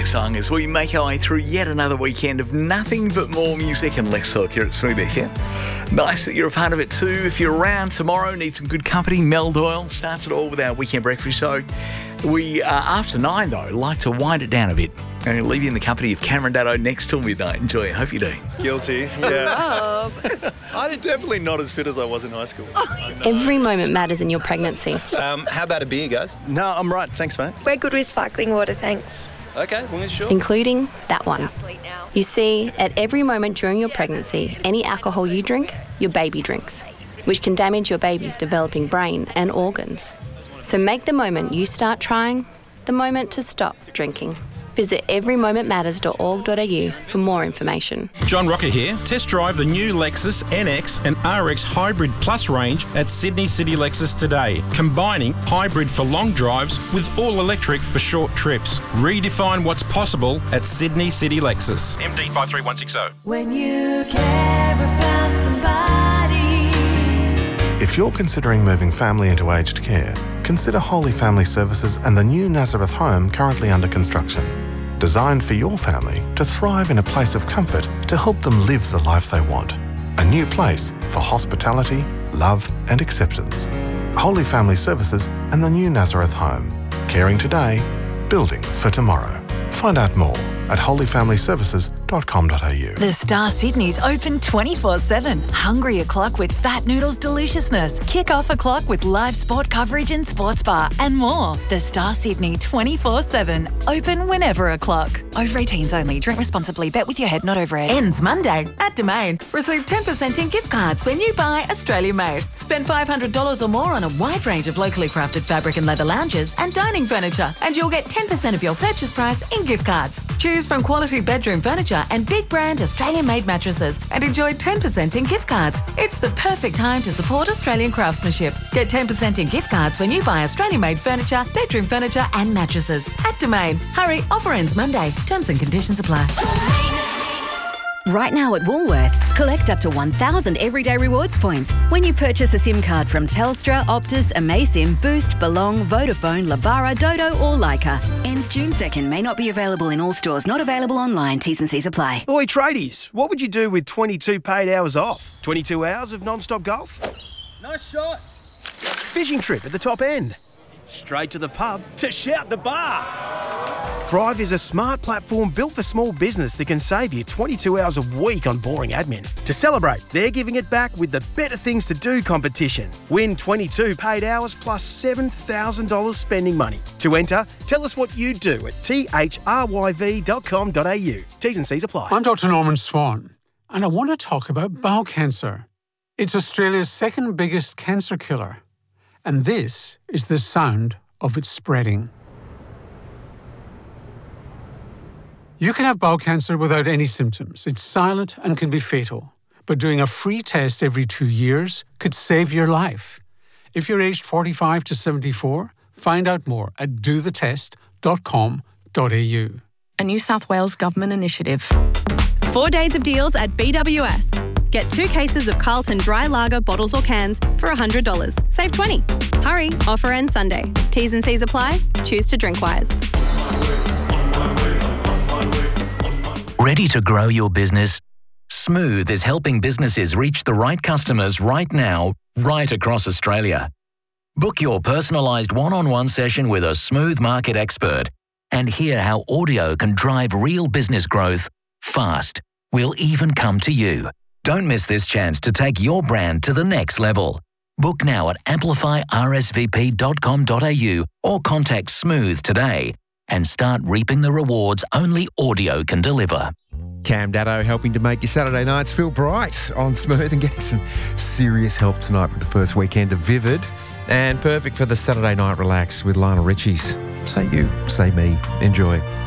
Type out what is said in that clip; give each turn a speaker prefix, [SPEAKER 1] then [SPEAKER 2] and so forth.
[SPEAKER 1] song as we make our way through yet another weekend of nothing but more music and less talk here at Smooth FM. Nice that you're a part of it too. If you're around tomorrow, need some good company, Mel Doyle starts it all with our weekend breakfast show. We, after 9 though, like to wind it down a bit. I'm going to leave you in the company of Cameron Daddo next till midnight. Enjoy. I hope you do.
[SPEAKER 2] Guilty, yeah. I'm definitely not as fit as I was in high school.
[SPEAKER 3] Every moment matters in your pregnancy.
[SPEAKER 4] How about a beer, guys?
[SPEAKER 2] No, I'm right. Thanks, mate.
[SPEAKER 5] We're good with sparkling water, thanks.
[SPEAKER 4] Okay, as long as you're sure.
[SPEAKER 3] Including that one. You see, at every moment during your pregnancy, any alcohol you drink, your baby drinks, which can damage your baby's developing brain and organs. So make the moment you start trying the moment to stop drinking. Visit everymomentmatters.org.au for more information.
[SPEAKER 6] John Rocker here. Test drive the new Lexus NX and RX Hybrid Plus range at Sydney City Lexus today, combining hybrid for long drives with all-electric for short trips. Redefine what's possible at Sydney City Lexus. MD 53160.
[SPEAKER 7] When you care about somebody.
[SPEAKER 8] If you're considering moving family into aged care, consider Holy Family Services and the new Nazareth home currently under construction. Designed for your family to thrive in a place of comfort to help them live the life they want. A new place for hospitality, love and acceptance. Holy Family Services and the new Nazareth home. Caring today, building for tomorrow. Find out more at holyfamilyservices.com.au.
[SPEAKER 7] The Star Sydney's open 24/7. Hungry o'clock with Fat Noodles deliciousness. Kick off o'clock with live sport coverage and sports bar and more. The Star Sydney 24/7. Open whenever o'clock. Over 18s only. Drink responsibly. Bet with your head, not overhead. Ends Monday at Domain. Receive 10% in gift cards when you buy Australia Made. Spend $500 or more on a wide range of locally crafted fabric and leather lounges and dining furniture, and you'll get 10% of your purchase price in gift cards. Choose from quality bedroom furniture and big brand Australian-made mattresses and enjoy 10% in gift cards. It's the perfect time to support Australian craftsmanship. Get 10% in gift cards when you buy Australian-made furniture, bedroom furniture and mattresses at Domain. Hurry, offer ends Monday. Terms and conditions apply.
[SPEAKER 9] Right now at Woolworths, collect up to 1,000 everyday rewards points when you purchase a SIM card from Telstra, Optus, Amaysim, Boost, Belong, Vodafone, Labara, Dodo or Leica. Ends June 2nd. May not be available in all stores. Not available online. T's and C's apply.
[SPEAKER 10] Oi, tradies, what would you do with 22 paid hours off? 22 hours of non-stop golf?
[SPEAKER 2] Nice shot.
[SPEAKER 10] Fishing trip at the top end? Straight to the pub to shout the bar? Thrive is a smart platform built for small business that can save you 22 hours a week on boring admin. To celebrate, they're giving it back with the Better Things to Do competition. Win 22 paid hours plus $7,000 spending money. To enter, tell us what you'd do at thryv.com.au. T's and C's apply.
[SPEAKER 11] I'm Dr. Norman Swan, and I want to talk about bowel cancer. It's Australia's second biggest cancer killer, and this is the sound of it spreading. You can have bowel cancer without any symptoms. It's silent and can be fatal. But doing a free test every 2 years could save your life. If you're aged 45 to 74, find out more at dothetest.com.au.
[SPEAKER 12] A New South Wales government initiative. 4 days of deals at BWS. Get 2 cases of Carlton Dry Lager bottles or cans for $100. Save $20. Hurry, offer ends Sunday. T's and C's apply. Choose to drink wise.
[SPEAKER 13] Ready to grow your business? Smooth is helping businesses reach the right customers right now, right across Australia. Book your personalised one-on-one session with a Smooth market expert and hear how audio can drive real business growth fast. We'll even come to you. Don't miss this chance to take your brand to the next level. Book now at amplifyrsvp.com.au or contact Smooth today and start reaping the rewards only audio can deliver.
[SPEAKER 14] Cam Daddo helping to make your Saturday nights feel bright on Smooth and getting some serious help tonight with the first weekend of Vivid. And perfect for the Saturday night relax with Lionel Richie's. Say you, say me. Enjoy.